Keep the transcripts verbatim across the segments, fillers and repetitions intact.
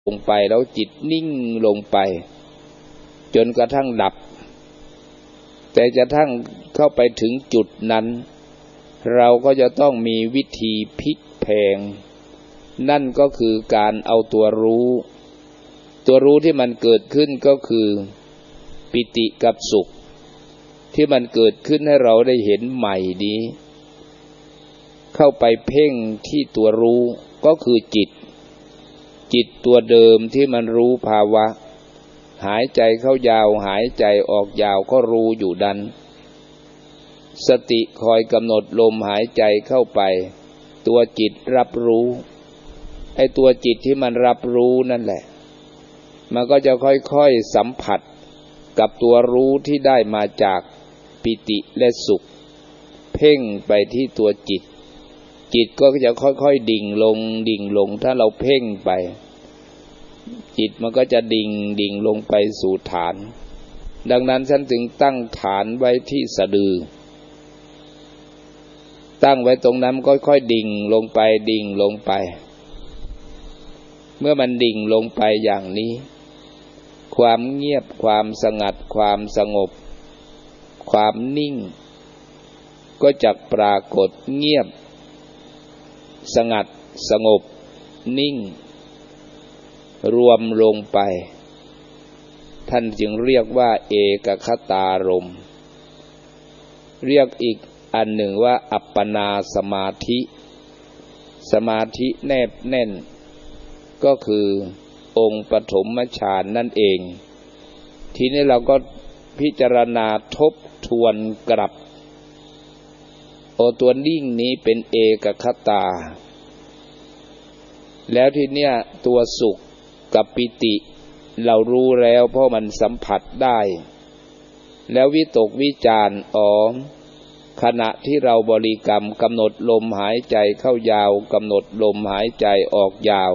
ลงไปแล้วจิตนิ่งลงไปจนกระทั่งดับแต่จะทั้งเข้าไปถึงจุดนั้นเราก็จะต้องมีวิธีพลิกแพลงนั่นก็คือการเอาตัวรู้ตัวรู้ที่มันเกิดขึ้นก็คือปิติกับสุขที่มันเกิดขึ้นให้เราได้เห็นใหม่นี้เข้าไปเพ่งที่ตัวรู้ก็คือจิตจิตตัวเดิมที่มันรู้ภาวะหายใจเข้ายาวหายใจออกยาวก็รู้อยู่ดันสติคอยกำหนดลมหายใจเข้าไปตัวจิตรับรู้ไอ้ตัวจิตที่มันรับรู้นั่นแหละมันก็จะค่อยๆสัมผัสกับตัวรู้ที่ได้มาจากปิติและสุขเพ่งไปที่ตัวจิตจิตก็จะค่อยๆดิ่งลงดิ่งลงถ้าเราเพ่งไปจิตมันก็จะดิ่งดิ่งลงไปสู่ฐานดังนั้นฉันถึงตั้งฐานไว้ที่สะดือตั้งไว้ตรงนั้นค่อยๆดิ่งลงไปดิ่งลงไปเมื่อมันดิ่งลงไปอย่างนี้ความเงียบความสงัดความสงบความนิ่งก็จะปรากฏเงียบสงัดสงบนิ่งรวมลงไปท่านจึงเรียกว่าเอกคตารมณ์เรียกอีกอันหนึ่งว่าอัปปนาสมาธิสมาธิแนบแน่นก็คือองค์ปฐมฌานนั่นเองทีนี้เราก็พิจารณาทบทวนกลับโอตัวนิ่งนี้เป็นเอกคตาแล้วทีเนี้ยตัวสุขกับปิติเรารู้แล้วเพราะมันสัมผัสได้แล้ววิตกวิจารอ๋อขณะที่เราบริกรรมกำหนดลมหายใจเข้ายาวกำหนดลมหายใจออกยาว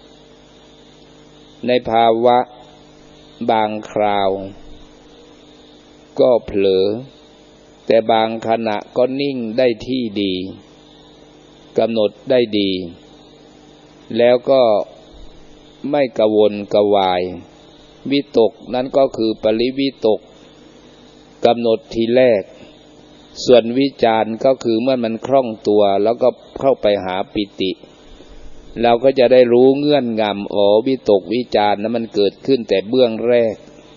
ในภาวะบางคราวก็เผลอแต่บางขณะก็นิ่งได้ที่ดีกำหนดได้ดีแล้วก็ไม่กระวนกระวายวิตกนั้นก็คือปริวิตกกำหนดทีแรกส่วนวิจารก็คือเมื่อมันคล่องตัวแล้วก็เข้าไปหาปิติเราก็จะได้รู้เงื่อนงำอ๋อวิตกวิจารนั้นมันเกิดขึ้นแต่เบื้องแรก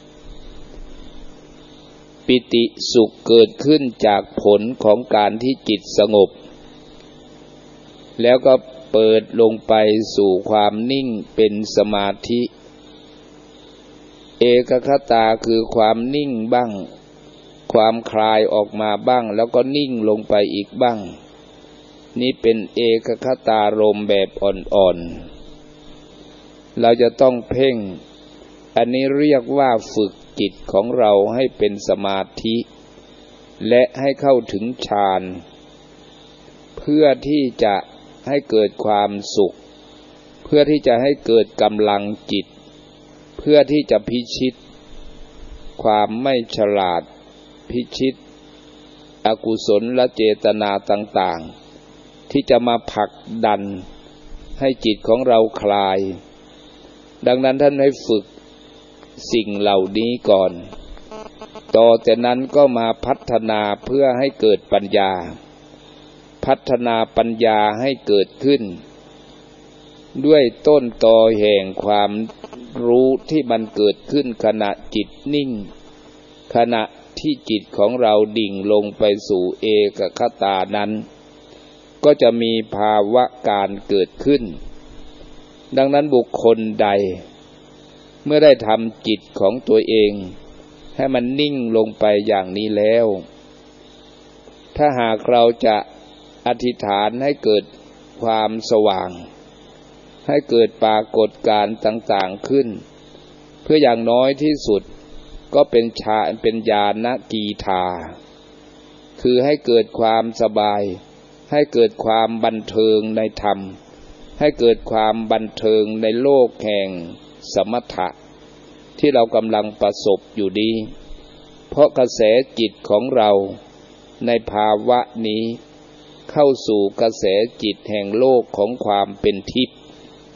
ปิติสุขเกิดขึ้นจากผลของการที่จิตสงบแล้วก็เปิดลงไปสู่ความนิ่งเป็นสมาธิเอกคตาคือความนิ่งบ้างความคลายออกมาบ้างแล้วก็นิ่งลงไปอีกบ้างนี่เป็นเอกคตารมณ์แบบอ่อนๆเราจะต้องเพ่งอันนี้เรียกว่าฝึกจิตของเราให้เป็นสมาธิและให้เข้าถึงฌานเพื่อที่จะให้เกิดความสุขเพื่อที่จะให้เกิดกำลังจิตเพื่อที่จะพิชิตความไม่ฉลาดพิชิตอกุศลและเจตนาต่างๆที่จะมาผลักดันให้จิตของเราคลายดังนั้นท่านให้ฝึกสิ่งเหล่านี้ก่อนต่อแต่นั้นก็มาพัฒนาเพื่อให้เกิดปัญญาพัฒนาปัญญาให้เกิดขึ้นด้วยต้นตอแห่งความรู้ที่มันเกิดขึ้นขณะจิตนิ่งขณะที่จิตของเราดิ่งลงไปสู่เอกคตานั้นก็จะมีภาวะการเกิดขึ้นดังนั้นบุคคลใดเมื่อได้ทำจิตของตัวเองให้มันนิ่งลงไปอย่างนี้แล้วถ้าหากเราจะอธิษฐานให้เกิดความสว่างให้เกิดปรากฏการณ์ต่างๆขึ้นเพื่ออย่างน้อยที่สุดก็เป็นฌานเป็นญาณกีฬาคือให้เกิดความสบายให้เกิดความบันเทิงในธรรมให้เกิดความบันเทิงในโลกแห่งสมถะที่เรากำลังประสบอยู่ดีเพราะกระแสจิตของเราในภาวะนี้เข้าสู่กระแสจิตแห่งโลกของความเป็นทิพย์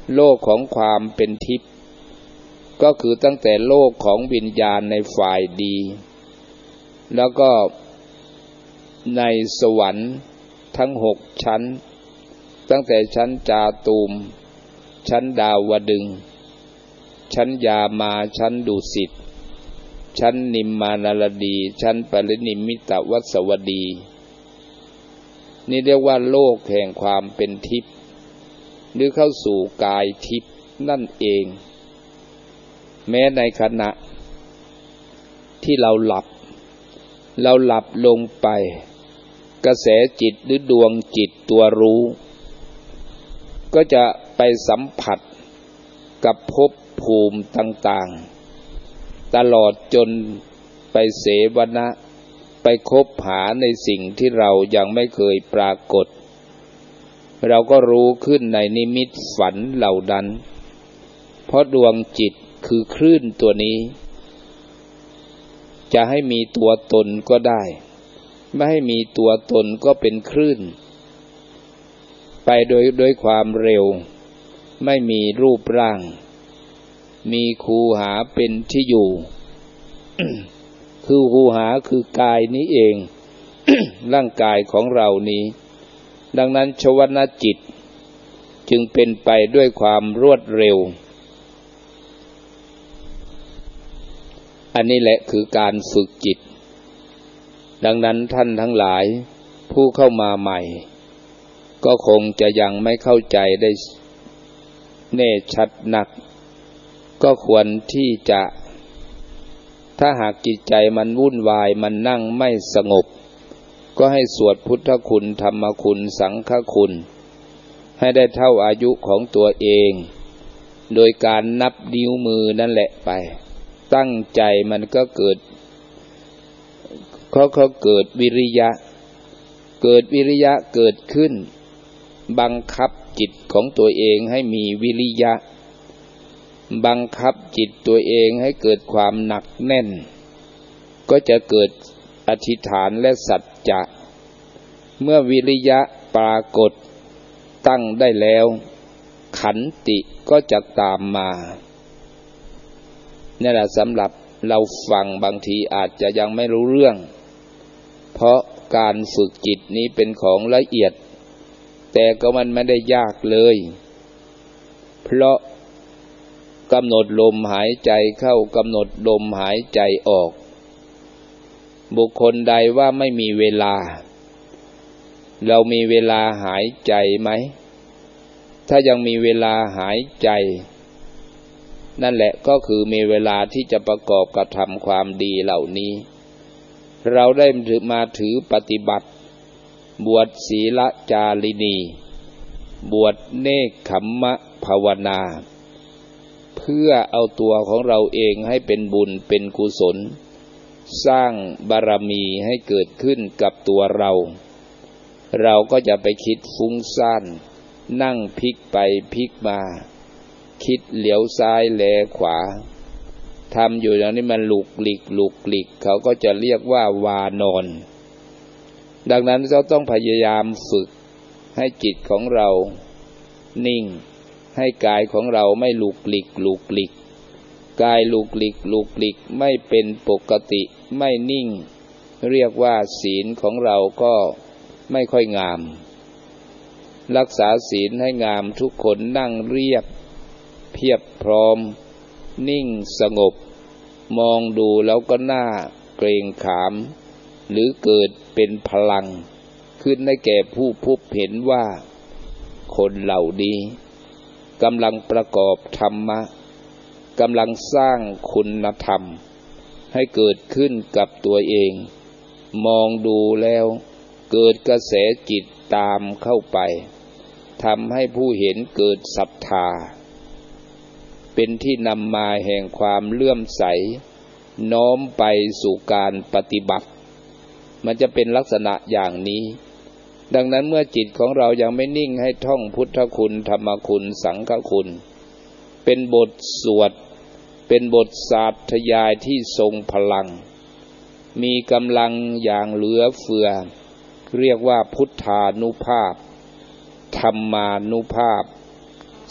โลกของความเป็นทิพย์ก็คือตั้งแต่โลกของวิญญาณในฝ่ายดีแล้วก็ในสวรรค์ทั้งหกชั้นตั้งแต่ชั้นจาตูมชั้นดาวดึงส์ชั้นยามาชั้นดุสิตชั้นนิมมานารดีชั้นปรินิมมิตวัสวดีนี่เรียกว่าโลกแห่งความเป็นทิพย์หรือเข้าสู่กายทิพย์นั่นเองแม้ในขณะที่เราหลับเราหลับลงไปกระแสจิตหรือดวงจิตตัวรู้ก็จะไปสัมผัสกับภพภูมิต่างๆตลอดจนไปเสวนะไปคบหาในสิ่งที่เรายังไม่เคยปรากฏเราก็รู้ขึ้นในนิมิตฝันเหล่านั้นเพราะดวงจิตคือคลื่นตัวนี้จะให้มีตัวตนก็ได้ไม่ให้มีตัวตนก็เป็นคลื่นไปโดยโดยความเร็วไม่มีรูปร่างมีคูหาเป็นที่อยู่ คือคูหาคือกายนี้เอง ร่างกายของเรานี้ดังนั้นชวนาจิตจึงเป็นไปด้วยความรวดเร็วอันนี้แหละคือการฝึกจิตดังนั้นท่านทั้งหลายผู้เข้ามาใหม่ก็คงจะยังไม่เข้าใจได้แน่ชัดนักก็ควรที่จะถ้าหากจิตใจมันวุ่นวายมันนั่งไม่สงบก็ให้สวดพุทธคุณธรรมคุณสังฆคุณให้ได้เท่าอายุของตัวเองโดยการนับนิ้วมือนั่นแหละไปตั้งใจมันก็เกิดเขาเขาเกิดวิริยะเกิดวิริยะเกิดขึ้นบังคับจิตของตัวเองให้มีวิริยะบังคับจิตตัวเองให้เกิดความหนักแน่นก็จะเกิดอธิษฐานและสัจจะเมื่อวิริยะปรากฏตั้งได้แล้วขันติก็จะตามมานี่แหละสำหรับเราฟังบางทีอาจจะยังไม่รู้เรื่องเพราะการฝึกจิตนี้เป็นของละเอียดแต่ก็มันไม่ได้ยากเลยเพราะกำหนดลมหายใจเข้ากำหนดลมหายใจออกบุคคลใดว่าไม่มีเวลาเรามีเวลาหายใจไหมถ้ายังมีเวลาหายใจนั่นแหละก็คือมีเวลาที่จะประกอบกระทำความดีเหล่านี้เราได้ถือมาถือปฏิบัติบวชศีลจารินีบวชเนกขัมมะภาวนาเพื่อเอาตัวของเราเองให้เป็นบุญเป็นกุศลสร้างบารมีให้เกิดขึ้นกับตัวเราเราก็จะไปคิดฟุ้งซ่านนั่งพลิกไปพลิกมาคิดเหลียวซ้ายแลขวาทำอยู่อย่างนี้มันหลุกหลิกหลุกหลิกเขาก็จะเรียกว่าวานอนดังนั้นเราต้องพยายามฝึกให้จิตของเรานิ่งให้กายของเราไม่หลุกหลิกหลุกหลิกกายหลุกหลิกหลุกหลิกไม่เป็นปกติไม่นิ่งเรียกว่าศีลของเราก็ไม่ค่อยงามรักษาศีลให้งามทุกคนนั่งเรียบเพียบพร้อมนิ่งสงบมองดูแล้วก็น่าเกรงขามหรือเกิดเป็นพลังขึ้นให้แก่ผู้พบเห็นว่าคนเหล่านี้กำลังประกอบธรรมะกำลังสร้างคุณธรรมให้เกิดขึ้นกับตัวเองมองดูแล้วเกิดกระแสจิตตามเข้าไปทำให้ผู้เห็นเกิดศรัทธาเป็นที่นำมาแห่งความเลื่อมใสน้อมไปสู่การปฏิบัติมันจะเป็นลักษณะอย่างนี้ดังนั้นเมื่อจิตของเรายังไม่นิ่งให้ท่องพุทธคุณธรรมคุณสังฆคุณเป็นบทสวดเป็นบทสาธยายที่ทรงพลังมีกำลังอย่างเหลือเฟือเรียกว่าพุทธานุภาพธรรมานุภาพ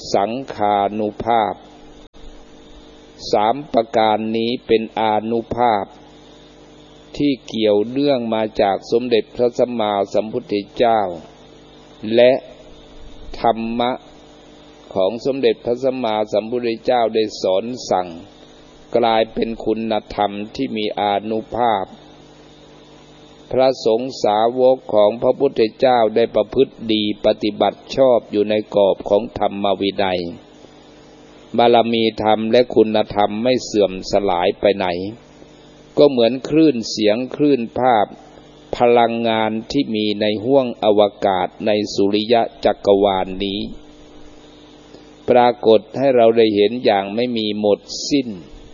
สังขานุภาพสามประการนี้เป็นอานุภาพที่เกี่ยวเนื่องมาจากสมเด็จพระสัมมาสัมพุทธเจ้าและธรรมะของสมเด็จพระสัมมาสัมพุทธเจ้าได้สอนสั่งกลายเป็นคุณธรรมที่มีอานุภาพพระสงฆ์สาวกของพระพุทธเจ้าได้ประพฤติดีปฏิบัติชอบอยู่ในกรอบของธรรมวินัยบารมีธรรมและคุณธรรมไม่เสื่อมสลายไปไหนก็เหมือนคลื่นเสียงคลื่นภาพพลังงานที่มีในห้วงอวกาศในสุริยะจักรวาล นี้ปรากฏให้เราได้เห็นอย่างไม่มีหมดสิ้น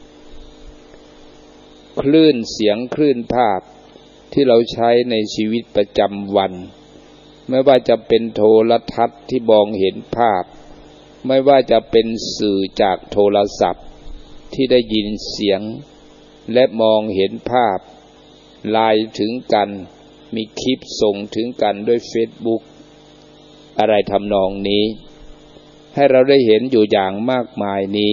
คลื่นเสียงคลื่นภาพที่เราใช้ในชีวิตประจำวันไม่ว่าจะเป็นโทรทัศน์ที่มองเห็นภาพไม่ว่าจะเป็นสื่อจากโทรศัพท์ที่ได้ยินเสียงและมองเห็นภาพไลน์ถึงกันมีคลิปส่งถึงกันด้วยเฟซบุ๊กอะไรทำนองนี้ให้เราได้เห็นอยู่อย่างมากมายนี้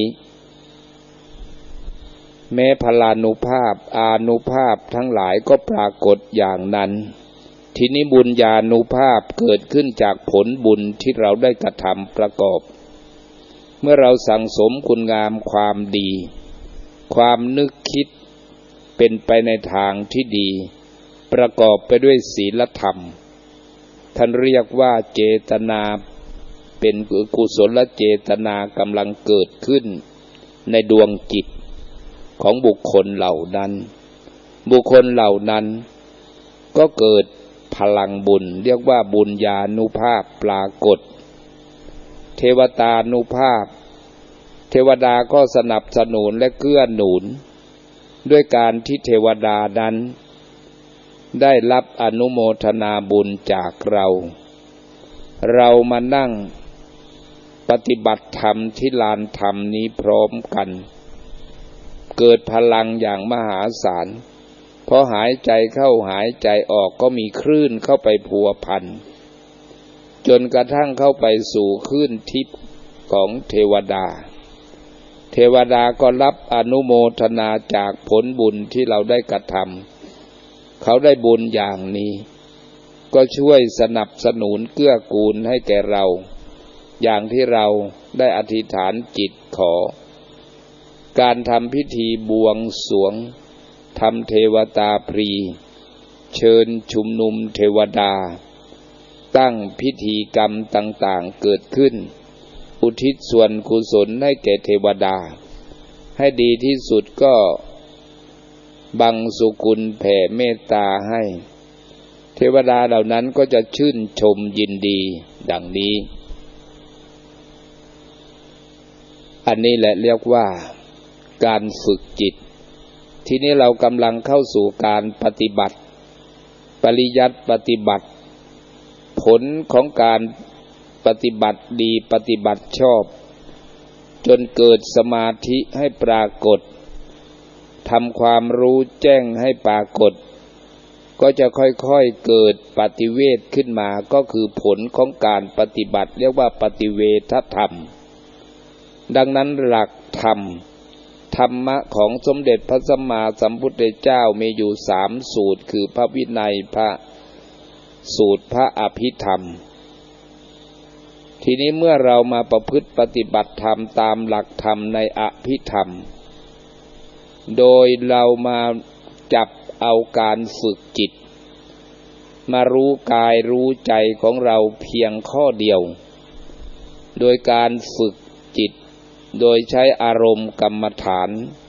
แม้พลานุภาพอานุภาพทั้งหลายก็ปรากฏอย่างนั้นทีนี้บุญญานุภาพเกิดขึ้นจากผลบุญที่เราได้กระทำประกอบเมื่อเราสั่งสมคุณงามความดีความนึกคิดเป็นไปในทางที่ดีประกอบไปด้วยศีลธรรมท่านเรียกว่าเจตนาเป็นกุศลเจตนากำลังเกิดขึ้นในดวงจิตของบุคคลเหล่านั้นบุคคลเหล่านั้นก็เกิดพลังบุญเรียกว่าบุญญานุภาพปรากฏเทวตานุภาพเทวดาก็สนับสนุนและเกื้อหนุนด้วยการที่เทวดานั้นได้รับอนุโมทนาบุญจากเราเรามานั่งปฏิบัติธรรมที่ลานธรรมนี้พร้อมกันเกิดพลังอย่างมหาศาลพอหายใจเข้าหายใจออกก็มีคลื่นเข้าไปพัวพันจนกระทั่งเข้าไปสู่คลื่นทิพย์ของเทวดาเทวดาก็รับอนุโมทนาจากผลบุญที่เราได้กระทำเขาได้บุญอย่างนี้ก็ช่วยสนับสนุนเกื้อกูลให้แก่เราอย่างที่เราได้อธิษฐานจิตขอการทำพิธีบวงสรวงทำเทวตาพรีเชิญชุมนุมเทวดาตั้งพิธีกรรมต่างๆเกิดขึ้นอุทิศส่วนกุศลให้แก่เทวดาให้ดีที่สุดก็บังสุกุลแผ่เมตตาให้เทวดาเหล่านั้นก็จะชื่นชมยินดีดังนี้อันนี้แหละเรียกว่าการฝึกจิตทีนี้เรากำลังเข้าสู่การปฏิบัติปริยัติปฏิบัติผลของการปฏิบัติดีปฏิบัติชอบจนเกิดสมาธิให้ปรากฏทำความรู้แจ้งให้ปรากฏก็จะค่อยๆเกิดปฏิเวทขึ้นมาก็คือผลของการปฏิบัติเรียกว่าปฏิเวทธรรมดังนั้นหลักธรรมธรรมะของสมเด็จพระสัมมาสัมพุทธเจ้ามีอยู่สามสูตรคือพระวินัยพระสูตรพระอภิธรรมทีนี้เมื่อเรามาประพฤติปฏิบัติธรรมตามหลักธรรมในอภิธรรมโดยเรามาจับเอาการฝึกจิตมารู้กายรู้ใจของเราเพียงข้อเดียวโดยการฝึกจิตโดยใช้อารมณ์กรรมฐาน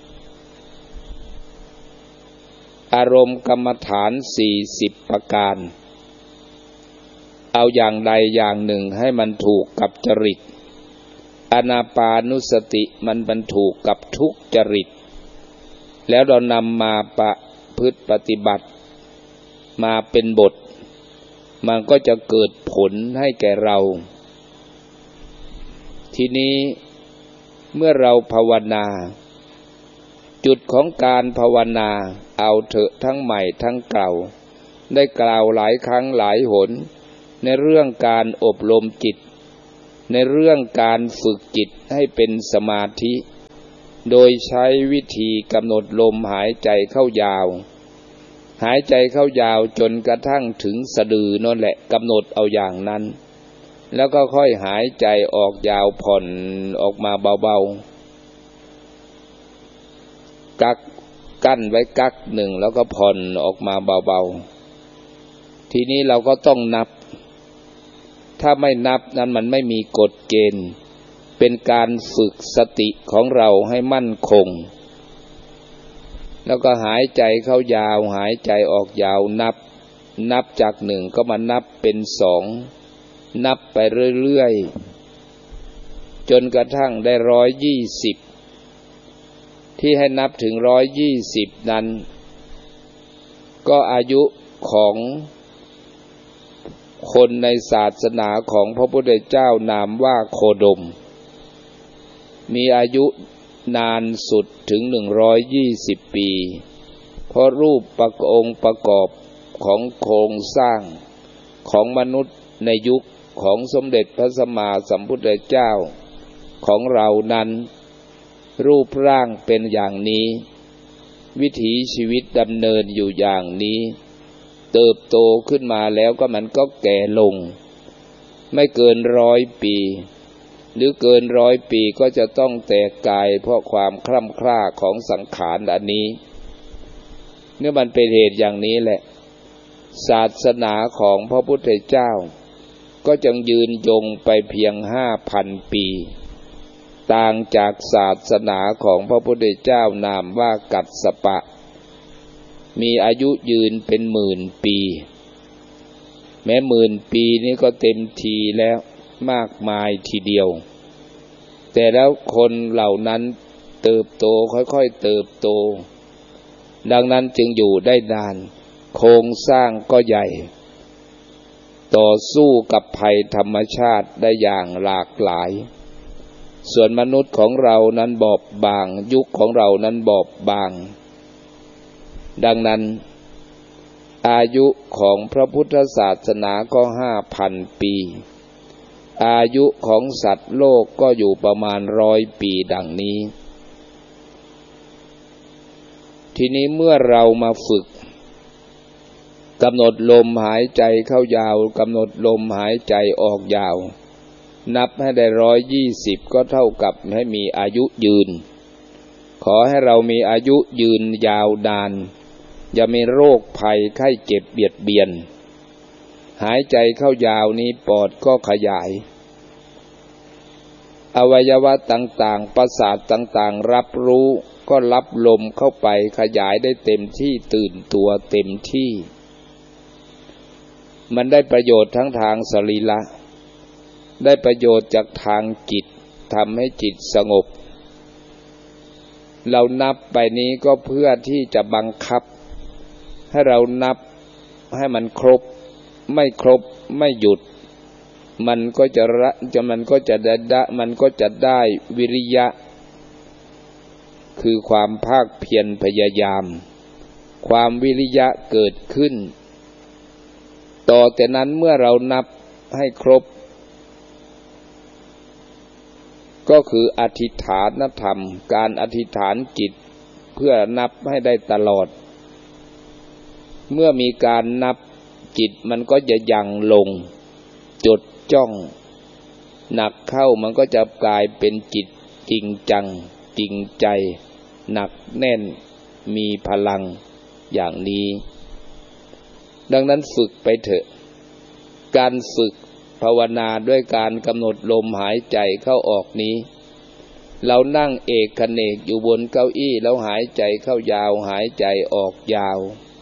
อารมณ์กรรมฐานสี่สิบประการเอาอย่างใดอย่างหนึ่งให้มันถูกกับจริตอานาปานุสติมันบรรถูกกับทุกจริตแล้วเรานำมาประพฤติปฏิบัติมาเป็นบทมันก็จะเกิดผลให้แก่เราทีนี้เมื่อเราภาวนาจุดของการภาวนาเอาเถอะทั้งใหม่ทั้งเก่าได้กล่าวหลายครั้งหลายหนในเรื่องการอบรมจิตในเรื่องการฝึกจิตให้เป็นสมาธิโดยใช้วิธีกำหนดลมหายใจเข้ายาวหายใจเข้ายาวจนกระทั่งถึงสะดือนั่นแหละกำหนดเอาอย่างนั้นแล้วก็ค่อยหายใจออกยาวผ่อนออกมาเบาๆกักกั้นไว้กักหนึ่งแล้วก็ผ่อนออกมาเบาๆทีนี้เราก็ต้องนับถ้าไม่นับนั้นมันไม่มีกฎเกณฑ์เป็นการฝึกสติของเราให้มั่นคงแล้วก็หายใจเข้ายาวหายใจออกยาวนับนับจากหนึ่งก็มานับเป็นสองนับไปเรื่อยๆจนกระทั่งได้ร้อยยี่สิบที่ให้นับถึงร้อยยี่สิบนั้นก็อายุของคนในศาสนาของพระพุทธเจ้านามว่าโคดมมีอายุนานสุดถึงหนึ่งร้อยยี่สิบปีเพราะรูปประองค์ประกอบของโครงสร้างของมนุษย์ในยุคของสมเด็จพระสัมมาสัมพุทธเจ้าของเรานั้นรูปร่างเป็นอย่างนี้วิถีชีวิตดำเนินอยู่อย่างนี้เติบโตขึ้นมาแล้วก็มันก็แก่ลงไม่เกินร้อยปีหรือเกินร้อยปีก็จะต้องแตกกายเพราะความคล่ำคล้าของสังขารอันนี้เนื่องมันเป็นเหตุอย่างนี้แหละศาสนาของพระพุทธเจ้าก็จึงยืนยงไปเพียงห้าพันปีต่างจากศาสนาของพระพุทธเจ้านามว่ากัสสปะมีอายุยืนเป็นหมื่นปีแม้หมื่นปีนี้ก็เต็มทีแล้วมากมายทีเดียวแต่แล้วคนเหล่านั้นเติบโตค่อยๆเติบโตดังนั้นจึงอยู่ได้นานโครงสร้างก็ใหญ่ต่อสู้กับภัยธรรมชาติได้อย่างหลากหลายส่วนมนุษย์ของเรานั้นบอบบางยุคของเรานั้นบอบบางดังนั้นอายุของพระพุทธศาสนาก็ห้าพันปีอายุของสัตว์โลกก็อยู่ประมาณร้อยปีดังนี้ทีนี้เมื่อเรามาฝึกกำหนดลมหายใจเข้ายาวกำหนดลมหายใจออกยาวนับให้ได้ร้อยยี่สิบก็เท่ากับให้มีอายุยืนขอให้เรามีอายุยืนยาวนานอย่ามีโรคภัยไข้เจ็บเบียดเบียนหายใจเข้ายาวนี้ปอดก็ขยายอวัยวะต่างๆประสาทต่างๆรับรู้ก็รับลมเข้าไปขยายได้เต็มที่ตื่นตัวเต็มที่มันได้ประโยชน์ทั้งทางสรีระได้ประโยชน์จากทางจิตทำให้จิตสงบเรานับไปนี้ก็เพื่อที่จะบังคับให้เรานับให้มันครบไม่ครบไม่หยุดมันก็จะละจะมันก็จะได้มันก็จะได้วิริยะคือความภาคเพียรพยายามความวิริยะเกิดขึ้นต่อแต่นั้นเมื่อเรานับให้ครบก็คืออธิษฐานธรรมการอธิษฐานจิตเพื่อนับให้ได้ตลอดเมื่อมีการนับจิตมันก็จะยังลงจดจ้องหนักเข้ามันก็จะกลายเป็นจิตจริงจังจริงใจหนักแน่นมีพลังอย่างนี้ดังนั้นฝึกไปเถอะการฝึกภาวนาด้วยการกำหนดลมหายใจเข้าออกนี้เรานั่งเอกเขนกอยู่บนเก้าอี้แล้วหายใจเข้ายาวหายใจออกยาว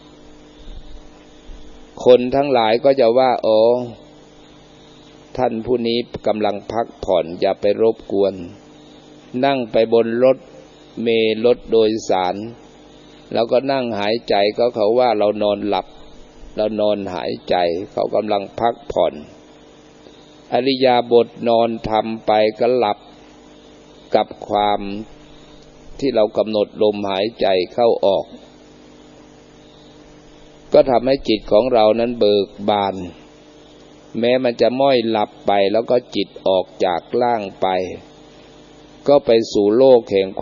คนทั้งหลายก็จะว่าอ๋อท่านผู้นี้กำลังพักผ่อนอย่าไปรบกวนนั่งไปบนรถเมล์รถโดยสารแล้วก็นั่งหายใจก็เขาว่าเรานอนหลับเรานอนหายใจเขากำลังพักผ่อนอริยบทนอนทำไปก็หลับกับความที่เรากำหนดลมหายใจเข้าออกก็ทำให้จิตของเรานั้นเบิกบานแม้มันจะม้อยหลับไปแล้วก็จิตออกจากร่างไปก็ไปสู่โลกแห่ง